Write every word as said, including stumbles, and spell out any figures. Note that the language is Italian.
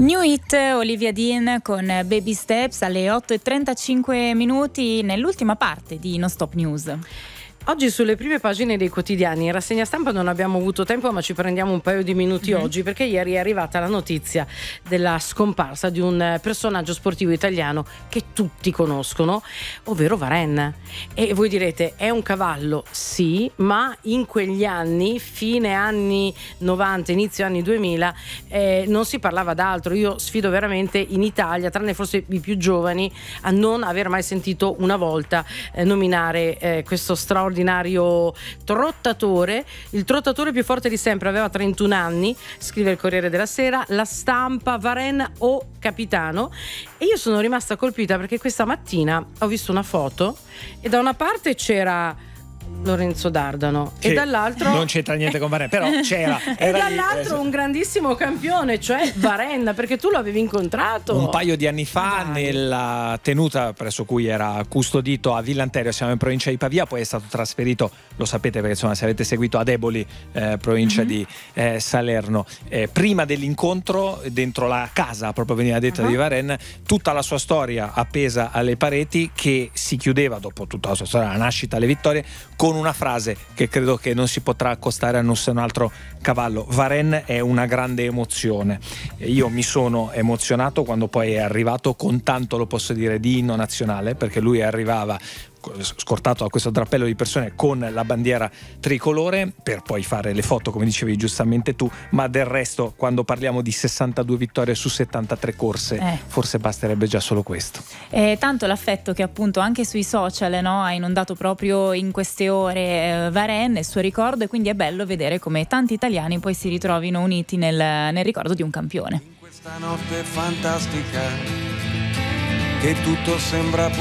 New Hit, Olivia Dean con Baby Steps alle otto e trentacinque minuti nell'ultima parte di Non Stop News. Oggi sulle prime pagine dei quotidiani in rassegna stampa non abbiamo avuto tempo, ma ci prendiamo un paio di minuti mm-hmm. oggi, perché ieri è arrivata la notizia della scomparsa di un personaggio sportivo italiano che tutti conoscono, ovvero Varenne. E voi direte, è un cavallo? Sì, ma in quegli anni, fine anni novanta, inizio anni duemila, eh, non si parlava d'altro. Io sfido veramente in Italia, tranne forse i più giovani, a non aver mai sentito una volta eh, nominare eh, questo straordinario straordinario trottatore, il trottatore più forte di sempre, aveva trentuno anni, scrive il Corriere della Sera, La Stampa, Varenne o capitano. E io sono rimasta colpita perché questa mattina ho visto una foto e da una parte c'era Lorenzo Dardano che e dall'altro non c'entra niente con Varenne, però c'era e dall'altro lì, un grandissimo campione, cioè Varenne, perché tu lo avevi incontrato un paio di anni fa Dai. nella tenuta presso cui era custodito a Villanterio, siamo in provincia di Pavia, poi è stato trasferito, lo sapete perché insomma se avete seguito, ad Eboli, eh, provincia mm-hmm. di eh, Salerno. Eh, prima dell'incontro dentro la casa proprio veniva detta uh-huh. di Varenne, tutta la sua storia appesa alle pareti, che si chiudeva dopo tutta la sua storia, la nascita, le vittorie, con una frase che credo che non si potrà accostare a nessun altro cavallo: Varenne è una grande emozione. Io mi sono emozionato quando poi è arrivato con tanto, lo posso dire, di inno nazionale, perché lui arrivava scortato da questo drappello di persone con la bandiera tricolore per poi fare le foto, come dicevi giustamente tu, ma del resto quando parliamo di sessantadue vittorie su settantatré corse eh. forse basterebbe già solo questo. Eh, tanto l'affetto che appunto anche sui social, no, ha inondato proprio in queste ore eh, Varenne, il suo ricordo, e quindi è bello vedere come tanti italiani poi si ritrovino uniti nel, nel ricordo di un campione. In questa notte fantastica che tutto sembra